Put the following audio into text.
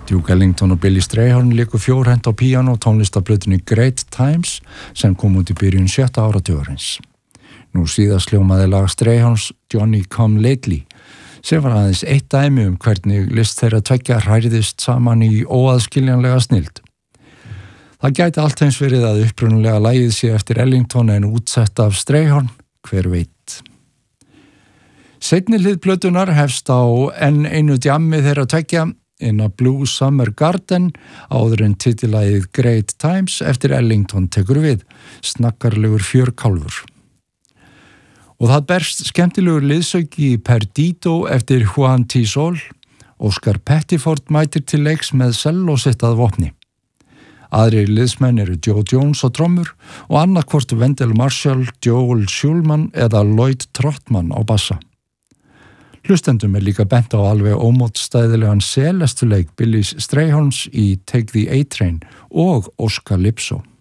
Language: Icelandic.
Duke Ellington og Billy Strayhorn léku fjórhent á píanó tónlistarplötunni Great Times sem kom út í byrjun 7. áratugarins. Nú síðast hljómaði lag Strayhorns Johnny Come Lately sem var aðeins eitt dæmi hvernig list þeirra tveggja hræriðist saman í óaðskiljanlega snilld. Það gæti allt eins verið að upprunalega lagið sé eftir Ellington en útsett af Strayhorn, hver veit. Seinni hlið plötunar hefst á enn einu djammi þeirra tveggja In a Blue Summer Garden áður en titilagið Great Times eftir Ellington tekur við, snakkarlegur fjörkálfur. Og það berst skemmtilegur liðsauki í Perdido eftir Juan Tisol. Oscar Pettiford mætir til leiks með selló sitt að vopni. Aðrir liðsmenn eru Joe Jones á trommur og annarkvort Wendell Marshall, Joel Schulman eða Lloyd Trotman á bassa. Hlustendum líka bent á alveg ómótstæðilegan selestuleik Billy Strayhorns í Take the A-Train og Óskalypso.